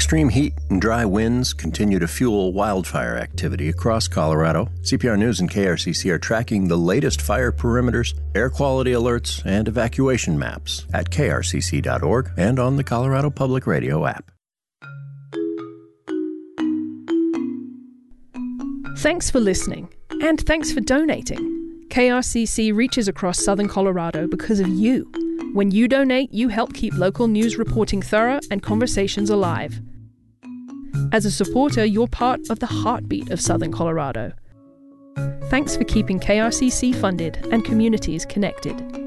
Extreme heat and dry winds continue to fuel wildfire activity across Colorado. CPR News and KRCC are tracking the latest fire perimeters, air quality alerts, and evacuation maps at krcc.org and on the Colorado Public Radio app. Thanks for listening, and thanks for donating. KRCC reaches across southern Colorado because of you. When you donate, you help keep local news reporting thorough and conversations alive. As a supporter, you're part of the heartbeat of southern Colorado. Thanks for keeping KRCC funded and communities connected.